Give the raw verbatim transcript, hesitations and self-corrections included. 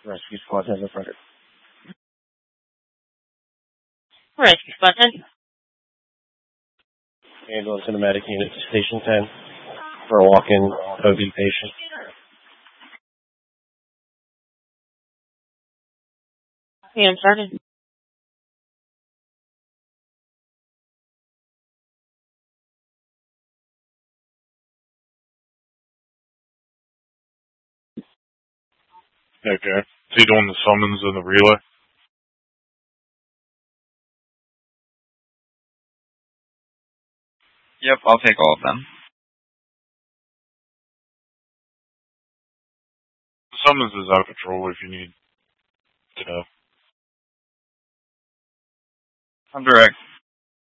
Rescue squad has a record. Rescue squad ten. Ambulance and a medic unit to station ten for a walk-in O B patient. Yeah, I'm started. Okay. Is he doing the summons and the relay? Yep, I'll take all of them. The summons is out of patrol if you need to know. I'm direct.